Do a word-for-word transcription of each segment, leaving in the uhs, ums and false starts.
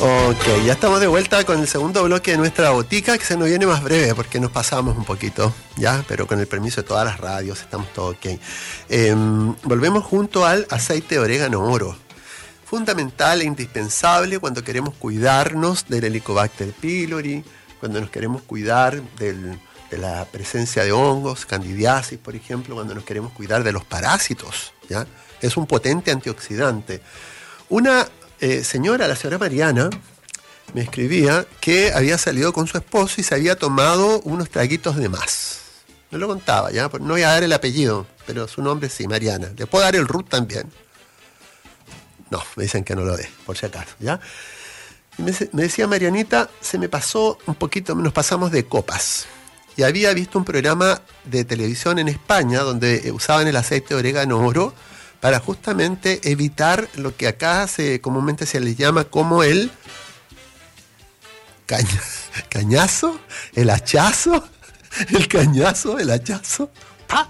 Ok, ya estamos de vuelta con el segundo bloque de nuestra botica, que se nos viene más breve porque nos pasamos un poquito, ya, pero con el permiso de todas las radios estamos todo ok. Eh, volvemos junto al aceite de orégano oro, fundamental e indispensable cuando queremos cuidarnos del Helicobacter pylori, cuando nos queremos cuidar del, de la presencia de hongos, candidiasis, por ejemplo, cuando nos queremos cuidar de los parásitos, ya. Es un potente antioxidante. Una eh, señora, la señora Mariana, me escribía que había salido con su esposo y se había tomado unos traguitos de más. Me lo contaba, ¿ya? No voy a dar el apellido, pero su nombre sí, Mariana. Le puedo dar el root también. No, me dicen que no lo dé, por si acaso, ¿ya? Y me, me decía Marianita, se me pasó un poquito, nos pasamos de copas. Y había visto un programa de televisión en España donde usaban el aceite de orégano oro para justamente evitar lo que acá se, comúnmente se le llama como el caña, cañazo, el hachazo, el cañazo, el hachazo. ¡Pah!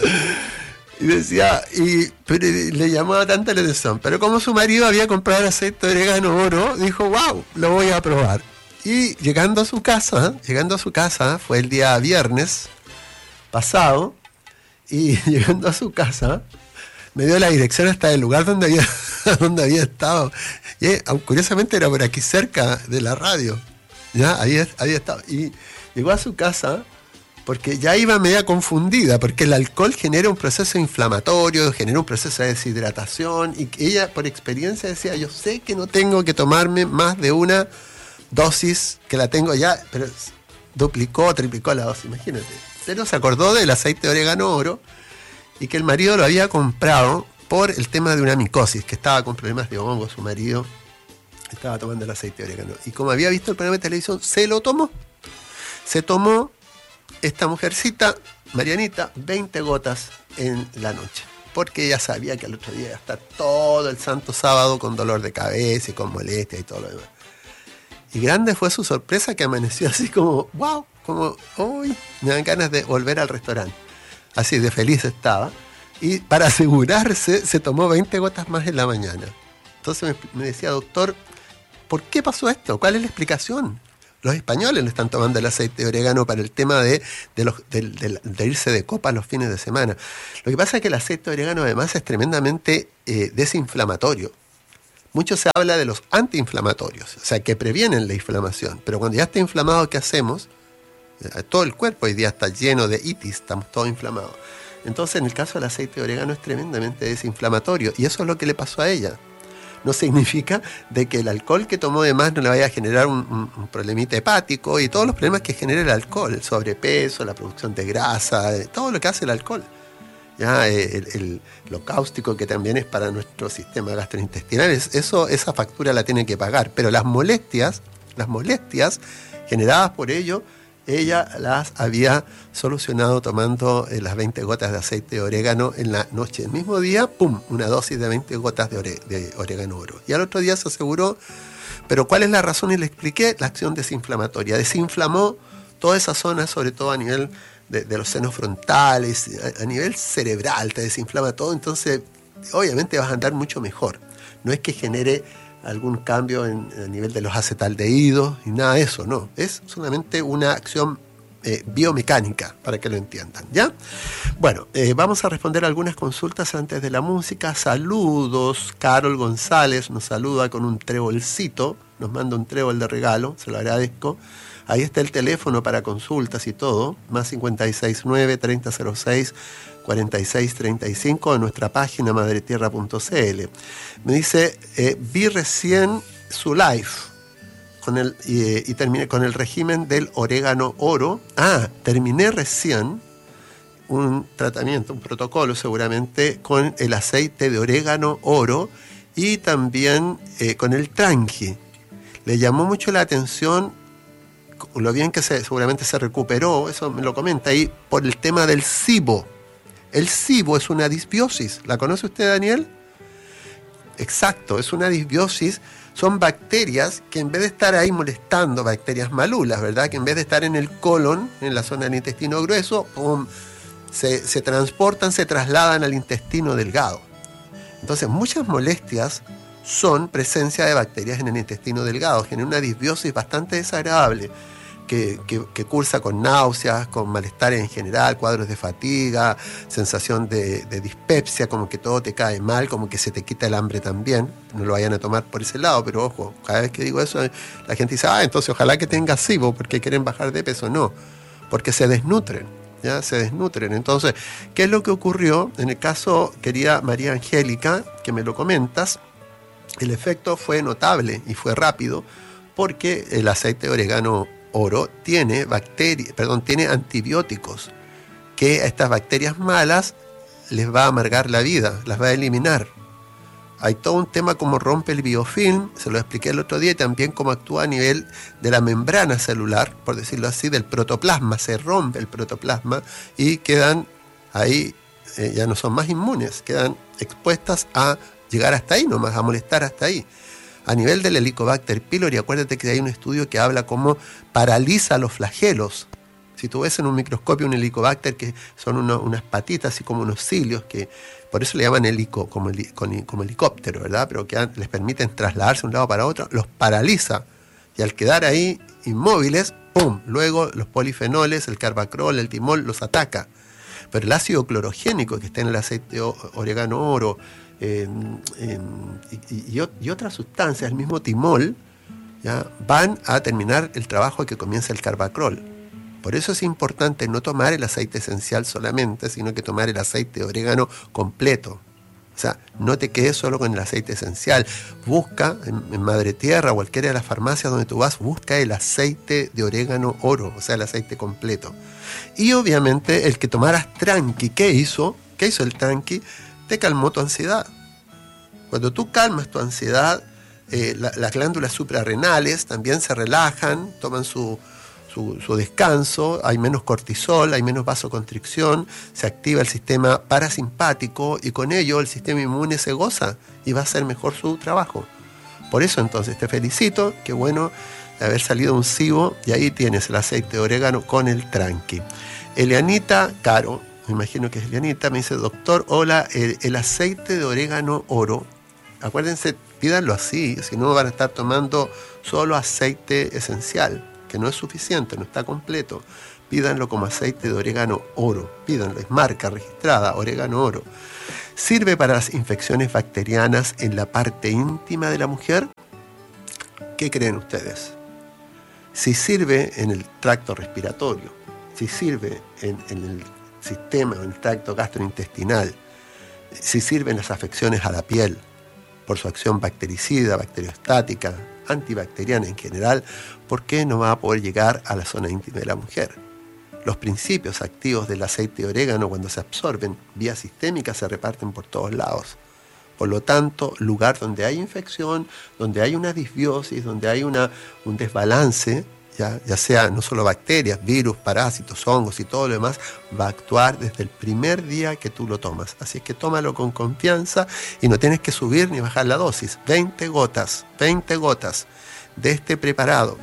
Y decía, y pero le llamaba tanta la atención. Pero como su marido había comprado el aceite de orégano oro, dijo, wow, lo voy a probar. Y llegando a su casa, llegando a su casa, fue el día viernes pasado, y llegando a su casa, me dio la dirección hasta el lugar donde había, donde había estado. Y curiosamente era por aquí cerca de la radio. Ya, ahí había estado. Y llegó a su casa porque ya iba media confundida, porque el alcohol genera un proceso inflamatorio, genera un proceso de deshidratación, y ella por experiencia decía, yo sé que no tengo que tomarme más de una dosis, que la tengo ya, pero duplicó, triplicó la dosis, imagínate. Pero se acordó del aceite de orégano oro, y que el marido lo había comprado por el tema de una micosis, que estaba con problemas de hongo, su marido estaba tomando el aceite de orégano. Y como había visto el programa de televisión, se lo tomó. Se tomó esta mujercita, Marianita, veinte gotas en la noche. Porque ella sabía que al otro día iba a estar todo el santo sábado con dolor de cabeza y con molestia y todo lo demás. Y grande fue su sorpresa que amaneció así como, wow, como, uy, me dan ganas de volver al restaurante. Así de feliz estaba, y para asegurarse se tomó veinte gotas más en la mañana. Entonces me, me decía, doctor, ¿por qué pasó esto? ¿Cuál es la explicación? Los españoles le están tomando el aceite de orégano para el tema de, de, los, de, de, de irse de copa los fines de semana. Lo que pasa es que el aceite de orégano además es tremendamente eh, desinflamatorio. Mucho se habla de los antiinflamatorios, o sea, que previenen la inflamación. Pero cuando ya está inflamado, ¿qué hacemos? Todo el cuerpo hoy día está lleno de itis, estamos todos inflamados. Entonces, en el caso del aceite de orégano es tremendamente desinflamatorio, y eso es lo que le pasó a ella. No significa de que el alcohol que tomó de más no le vaya a generar un, un, un problemita hepático y todos los problemas que genera el alcohol, el sobrepeso, la producción de grasa, todo lo que hace el alcohol. Ya el, el, lo cáustico que también es para nuestro sistema gastrointestinal, eso, esa factura la tiene que pagar. Pero las molestias, las molestias generadas por ello, ella las había solucionado tomando eh, las veinte gotas de aceite de orégano en la noche. El mismo día, ¡pum!, una dosis de veinte gotas de, ore, de orégano oro. Y al otro día se aseguró, pero ¿cuál es la razón? Y le expliqué, la acción desinflamatoria. Desinflamó toda esa zona, sobre todo a nivel de, de los senos frontales, a, a nivel cerebral, te desinflama todo, entonces obviamente vas a andar mucho mejor. No es que genere algún cambio en, a nivel de los acetaldehídos y nada de eso, no. Es solamente una acción eh, biomecánica, para que lo entiendan, ¿ya? Bueno, eh, vamos a responder algunas consultas antes de la música. Saludos, Carol González nos saluda con un trébolcito, nos manda un trébol de regalo, se lo agradezco. Ahí está el teléfono para consultas y todo, más cincuenta y seis nueve, treinta cero seis, cuarenta y seis treinta y cinco, en nuestra página madretierra punto c l. Me dice, eh, vi recién su live con el, y, y terminé con el régimen del orégano oro. Ah, terminé recién un tratamiento, un protocolo seguramente, con el aceite de orégano oro y también eh, con el tranqui. Le llamó mucho la atención lo bien que se, seguramente se recuperó, eso me lo comenta ahí, por el tema del SIBO. El SIBO es una disbiosis. ¿La conoce usted, Daniel? Exacto, es una disbiosis. Son bacterias que en vez de estar ahí molestando, bacterias malulas, ¿verdad? Que en vez de estar en el colon, en la zona del intestino grueso, pum, se, se transportan, se trasladan al intestino delgado. Entonces, muchas molestias son presencia de bacterias en el intestino delgado, genera una disbiosis bastante desagradable, que, que, que cursa con náuseas, con malestares en general, cuadros de fatiga, sensación de, de dispepsia, como que todo te cae mal, como que se te quita el hambre también. No lo vayan a tomar por ese lado, pero ojo, cada vez que digo eso, la gente dice, ah, entonces ojalá que tenga SIBO porque quieren bajar de peso. No, porque se desnutren, ¿ya? Se desnutren. Entonces, ¿qué es lo que ocurrió? En el caso, querida María Angélica, que me lo comentas, el efecto fue notable y fue rápido, porque el aceite de orégano oro tiene bacterias, perdón, tiene antibióticos que a estas bacterias malas les va a amargar la vida, las va a eliminar. Hay todo un tema como rompe el biofilm, se lo expliqué el otro día, y también cómo actúa a nivel de la membrana celular, por decirlo así, del protoplasma. Se rompe el protoplasma y quedan ahí, eh, ya no son más inmunes, quedan expuestas a llegar hasta ahí nomás, a molestar hasta ahí. A nivel del Helicobacter pylori, acuérdate que hay un estudio que habla cómo paraliza los flagelos. Si tú ves en un microscopio un Helicobacter, que son uno, unas patitas, así como unos cilios, que por eso le llaman helico, como, heli, como helicóptero, ¿verdad? Pero que les permiten trasladarse de un lado para otro, los paraliza. Y al quedar ahí inmóviles, ¡pum! Luego los polifenoles, el carbacrol, el timol, los ataca. Pero el ácido clorogénico que está en el aceite de orégano oro, Eh, eh, y, y, y otras sustancias, el mismo timol, ¿ya? Van a terminar el trabajo que comienza el carbacrol. Por eso es importante no tomar el aceite esencial solamente, sino que tomar el aceite de orégano completo. O sea, no te quedes solo con el aceite esencial. Busca en, en Madre Tierra o cualquiera de las farmacias donde tú vas, busca el aceite de orégano oro, o sea, el aceite completo. Y obviamente el que tomaras tranqui, ¿qué hizo? ¿Qué hizo el tranqui? Te calmó tu ansiedad. Cuando tú calmas tu ansiedad, eh, la, las glándulas suprarrenales también se relajan, toman su, su, su descanso, hay menos cortisol, hay menos vasoconstricción, se activa el sistema parasimpático y con ello el sistema inmune se goza y va a hacer mejor su trabajo. Por eso entonces te felicito, qué bueno de haber salido un SIBO, y ahí tienes el aceite de orégano con el tranqui. Elianita Caro, me imagino que es Elianita, me dice, doctor, hola, el, el aceite de orégano oro, acuérdense, pídanlo así, si no van a estar tomando solo aceite esencial, que no es suficiente, no está completo. Pídanlo como aceite de orégano oro, pídanlo, es marca registrada, orégano oro. ¿Sirve para las infecciones bacterianas en la parte íntima de la mujer? ¿Qué creen ustedes? Si sirve en el tracto respiratorio, si sirve en, en el sistema, en el tracto gastrointestinal, si sirven las afecciones a la piel por su acción bactericida, bacteriostática, antibacteriana en general, ¿por qué no va a poder llegar a la zona íntima de la mujer? Los principios activos del aceite de orégano, cuando se absorben vía sistémica, se reparten por todos lados. Por lo tanto, lugar donde hay infección, donde hay una disbiosis, donde hay una, un desbalance, Ya, ya sea no solo bacterias, virus, parásitos, hongos y todo lo demás, va a actuar desde el primer día que tú lo tomas. Así es que tómalo con confianza y no tienes que subir ni bajar la dosis. veinte gotas, veinte gotas de este preparado.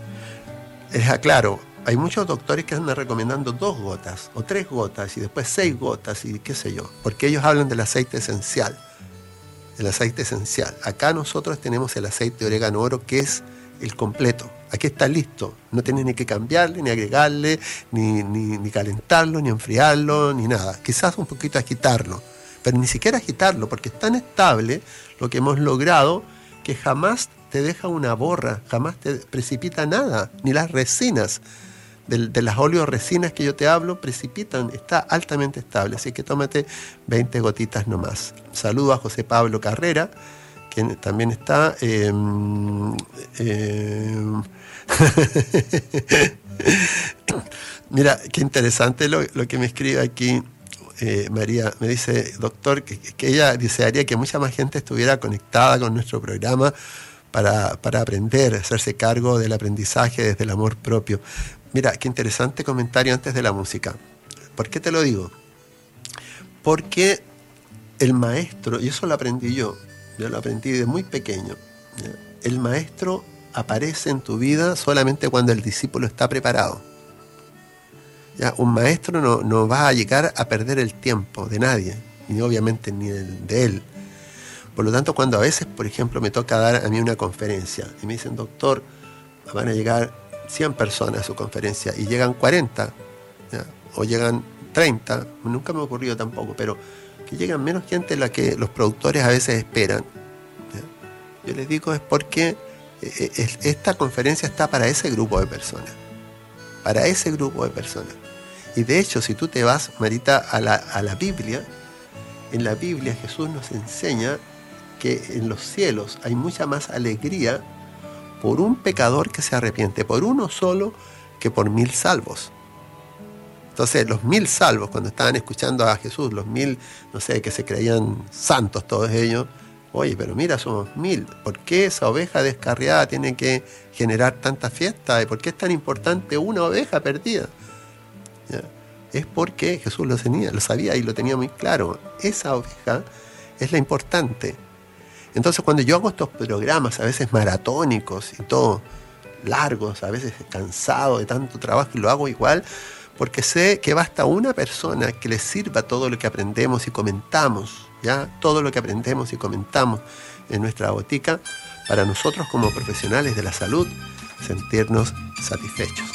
Les aclaro, hay muchos doctores que andan recomendando dos gotas o tres gotas y después seis gotas y qué sé yo, porque ellos hablan del aceite esencial. El aceite esencial. Acá nosotros tenemos el aceite de orégano oro, que es el completo. Aquí está listo, no tienes ni que cambiarle, ni agregarle, ni, ni, ni calentarlo, ni enfriarlo, ni nada. Quizás un poquito agitarlo, pero ni siquiera agitarlo, porque es tan estable lo que hemos logrado que jamás te deja una borra, jamás te precipita nada, ni las resinas de, de las oleoresinas que yo te hablo precipitan, está altamente estable, así que tómate veinte gotitas nomás. Saludo a José Pablo Carrera, que también está... Eh, eh, Mira, qué interesante lo, lo que me escribe aquí eh, María. Me dice, doctor, que, que ella desearía que mucha más gente estuviera conectada con nuestro programa para, para aprender, hacerse cargo del aprendizaje desde el amor propio. Mira, qué interesante comentario antes de la música. ¿Por qué te lo digo? Porque el maestro, y eso lo aprendí yo, yo lo aprendí de muy pequeño, ¿ya? El maestro aparece en tu vida solamente cuando el discípulo está preparado. ¿Ya? Un maestro no, no va a llegar a perder el tiempo de nadie, y obviamente ni el de él. Por lo tanto, cuando a veces, por ejemplo, me toca dar a mí una conferencia y me dicen, doctor, van a llegar cien personas a su conferencia y llegan cuarenta, ¿ya? O llegan treinta, nunca me ha ocurrido tampoco, pero que llegan menos gente de la que los productores a veces esperan, ¿ya? Yo les digo es porque esta conferencia está para ese grupo de personas, para ese grupo de personas. Y de hecho, si tú te vas, Marita, a la, a la Biblia, en la Biblia Jesús nos enseña que en los cielos hay mucha más alegría por un pecador que se arrepiente, por uno solo que por mil salvos. Entonces, los mil salvos, cuando estaban escuchando a Jesús, los mil, no sé, que se creían santos todos ellos, oye, pero mira, somos mil, ¿por qué esa oveja descarriada tiene que generar tanta fiesta? ¿Y por qué es tan importante una oveja perdida? ¿Ya? Es porque Jesús lo tenía, lo sabía y lo tenía muy claro. Esa oveja es la importante. Entonces, cuando yo hago estos programas, a veces maratónicos y todo, largos, a veces cansado de tanto trabajo, y lo hago igual, porque sé que basta una persona que le sirva todo lo que aprendemos y comentamos, ¿ya? Todo lo que aprendemos y comentamos en nuestra botica, para nosotros como profesionales de la salud sentirnos satisfechos.